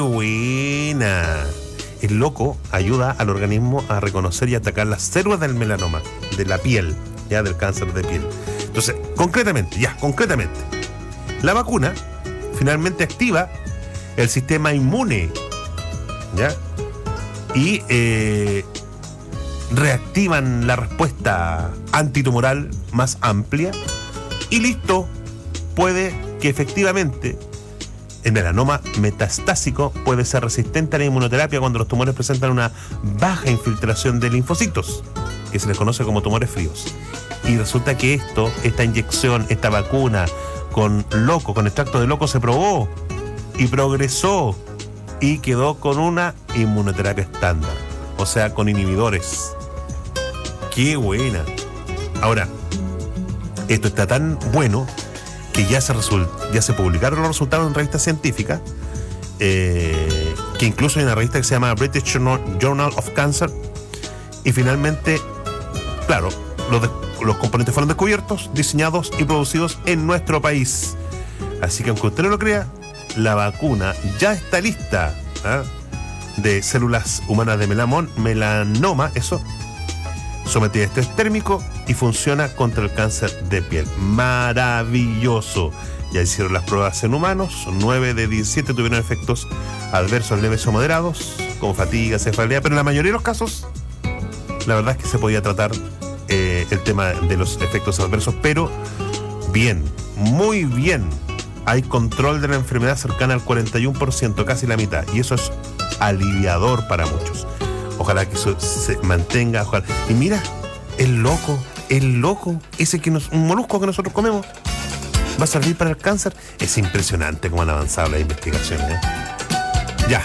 Buena. El loco ayuda al organismo a reconocer y atacar las células del melanoma, de la piel, ya del cáncer de piel. Entonces, concretamente, la vacuna finalmente activa el sistema inmune, ¿ya? Y reactivan la respuesta antitumoral más amplia y listo, puede que efectivamente el melanoma metastásico puede ser resistente a la inmunoterapia cuando los tumores presentan una baja infiltración de linfocitos, que se les conoce como tumores fríos. Y resulta que esta inyección, esta vacuna con extracto de loco se probó y progresó y quedó con una inmunoterapia estándar, o sea, con inhibidores. ¡Qué buena! Ahora, esto está tan bueno que ya se publicaron los resultados en revistas científicas, que incluso hay una revista que se llama British Journal of Cancer, y finalmente, claro, los componentes fueron descubiertos, diseñados y producidos en nuestro país. Así que aunque usted no lo crea, la vacuna ya está lista, de células humanas de melanoma, sometida a estrés térmico y funciona contra el cáncer de piel. Maravilloso. Ya hicieron las pruebas en humanos, 9 de 17 tuvieron efectos adversos leves o moderados, como fatiga, cefalea, pero en la mayoría de los casos, la verdad es que se podía tratar el tema de los efectos adversos, pero bien, muy bien. Hay control de la enfermedad cercana al 41%, casi la mitad, y eso es aliviador para muchos. Ojalá que eso se mantenga, ojalá. Y mira, el loco, ese un molusco que nosotros comemos, va a servir para el cáncer. Es impresionante cómo han avanzado las investigaciones, Ya.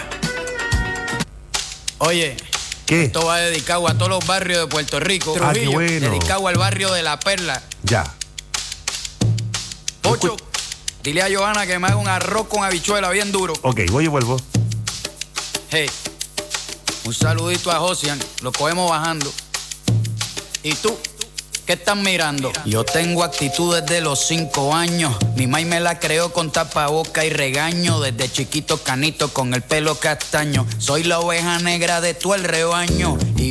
Oye, ¿qué? Esto va dedicado a todos los barrios de Puerto Rico. Qué bueno. Dedicado al barrio de La Perla. Ya. Pocho, dile a Johanna que me haga un arroz con habichuela bien duro. Ok, voy y vuelvo. Hey, un saludito a Josian, lo cogemos bajando. ¿Y tú? ¿Qué estás mirando? Yo tengo actitud desde los 5 años. Mi maíz me la creó con tapaboca y regaño. Desde chiquito canito con el pelo castaño. Soy la oveja negra de todo el rebaño.